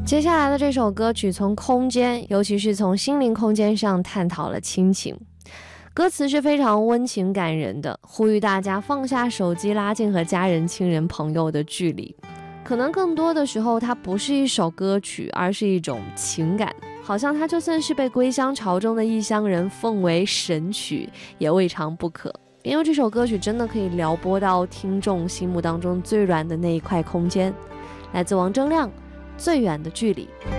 接下来的这首歌曲从空间，尤其是从心灵空间上探讨了亲情。歌词是非常温情感人的，呼吁大家放下手机，拉近和家人、亲人、朋友的距离。可能更多的时候，它不是一首歌曲，而是一种情感，好像它就算是被归乡潮中的异乡人奉为神曲，也未尝不可。因为这首歌曲真的可以撩拨到听众心目当中最软的那一块空间。来自王铮亮，最远的距离。